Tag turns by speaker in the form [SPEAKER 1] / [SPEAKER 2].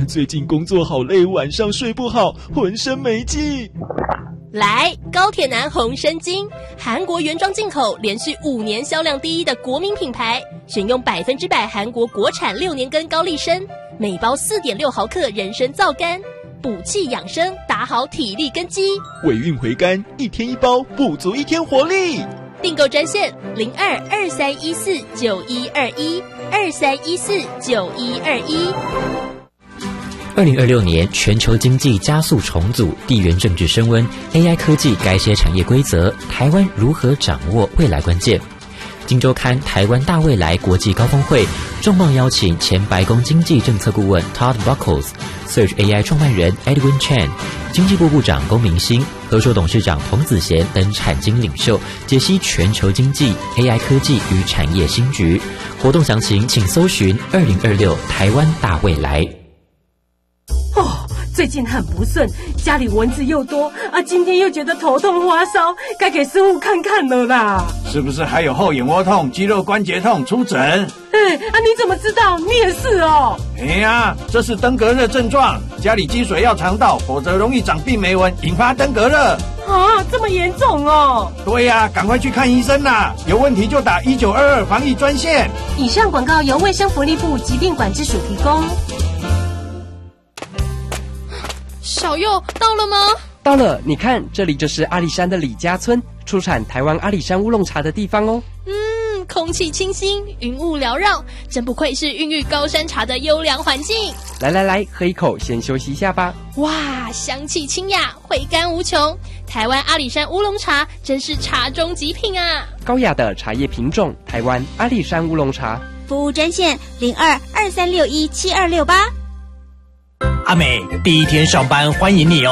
[SPEAKER 1] 最近工作好累，晚上睡不好，浑身没劲。
[SPEAKER 2] 来，高铁男红参精，韩国原装进口，连续5年销量第一的国民品牌，选用100%韩国国产6年根高丽参，每包4.6毫克人参皂苷，补气养生，打好体力根基。
[SPEAKER 1] 尾韵回甘，1天1包，补足1天活力。
[SPEAKER 2] 订购专线02-2314-9121，2314-9121。
[SPEAKER 3] 2026年全球经济加速重组，地缘政治升温 ，AI 科技改写产业规则，台湾如何掌握未来关键？今周刊台湾大未来国际高峰会重磅邀请前白宫经济政策顾问 Todd Buckles、Search AI 创办人 Edwin Chen、经济部部长龚明鑫、合作董事长彭子贤等产经领袖，解析全球经济、AI 科技与产业新局。活动详情请搜寻2026台湾大未来。
[SPEAKER 4] 最近很不顺，家里蚊子又多啊，今天又觉得头痛发烧，该给师傅看看了啦。
[SPEAKER 5] 是不是还有后眼窝痛、肌肉关节痛？出诊。
[SPEAKER 4] 你怎么知道？你也是哦。
[SPEAKER 5] 这是登革热症状，家里积水要肠道，否则容易长病媒蚊，引发登革热。
[SPEAKER 4] 这么严重哦？
[SPEAKER 5] 对呀，赶快去看医生啦！有问题就打1922防疫专线。
[SPEAKER 4] 以上广告由卫生福利部疾病管制署提供。
[SPEAKER 2] 小佑到了吗？
[SPEAKER 6] 到了，你看，这里就是阿里山的李家村，出产台湾阿里山乌龙茶的地方哦。
[SPEAKER 2] 空气清新，云雾缭绕，真不愧是孕育高山茶的优良环境。
[SPEAKER 6] 来，喝一口，先休息一下吧。
[SPEAKER 2] 哇，香气清雅，回甘无穷。台湾阿里山乌龙茶真是茶中极品啊！
[SPEAKER 6] 高雅的茶叶品种，台湾阿里山乌龙茶。
[SPEAKER 7] 服务专线02-2361-7268。
[SPEAKER 8] 阿美，第一天上班欢迎你哦。